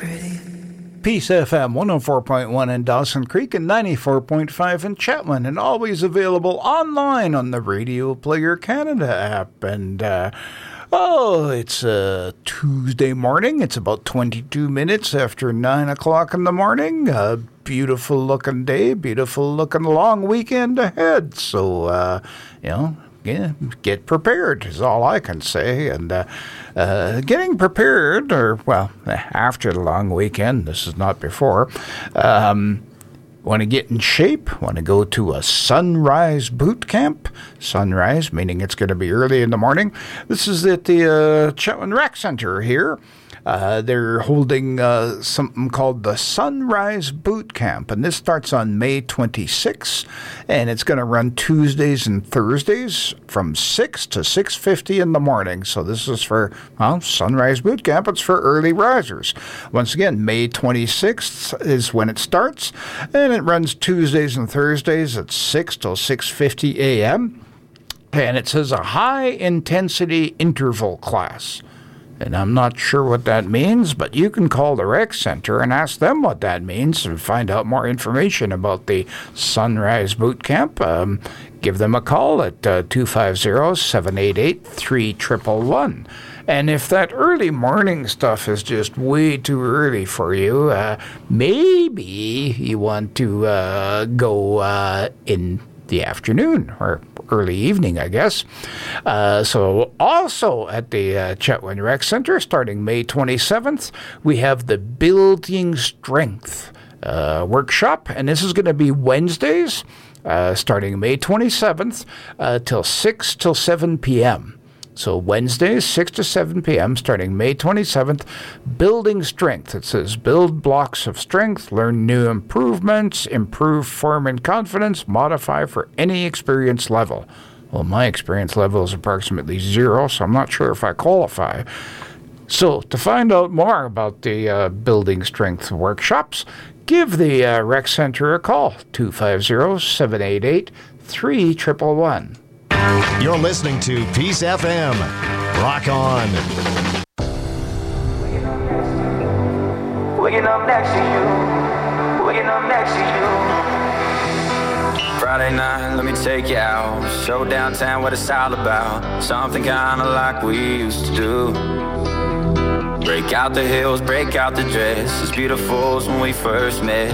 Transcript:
pretty. Peace FM 104.1 in Dawson Creek and 94.5 in Chetwynd, and always available online on the Radio Player Canada app. And, it's a Tuesday morning. It's about 22 minutes after 9 o'clock in the morning. A beautiful looking day, beautiful looking long weekend ahead. So, get prepared is all I can say. And getting prepared, after the long weekend, this is not before, want to get in shape, want to go to a sunrise boot camp. Sunrise, meaning it's going to be early in the morning. This is at the Chetwynd Rec Center here. They're holding something called the Sunrise Boot Camp, and this starts on May 26th, and it's going to run Tuesdays and Thursdays from 6 to 6:50 in the morning. So this is for, Sunrise Boot Camp. It's for early risers. Once again, May 26th is when it starts, and it runs Tuesdays and Thursdays at 6 till 6:50 a.m., and it says a high-intensity interval class. And I'm not sure what that means, but you can call the rec center and ask them what that means and find out more information about the Sunrise Boot Camp. Give them a call at 250-788-3111. And if that early morning stuff is just way too early for you, maybe you want to go in the afternoon or early evening, I guess. So also at the Chetwynd Rec Center, starting May 27th, we have the Building Strength workshop, and this is going to be Wednesdays, starting May 27th, till 6 till 7 p.m. So Wednesdays, 6 to 7 p.m., starting May 27th, Building Strength. It says, build blocks of strength, learn new improvements, improve form and confidence, modify for any experience level. Well, my experience level is approximately 0, so I'm not sure if I qualify. So to find out more about the Building Strength workshops, give the Rec Center a call, 250-788-3111. You're listening to Peace FM. Rock on. Waking up next to you. Waking up next to you. Friday night, let me take you out. Show downtown what it's all about. Something kinda like we used to do. Break out the heels, break out the dress. As beautiful as when we first met.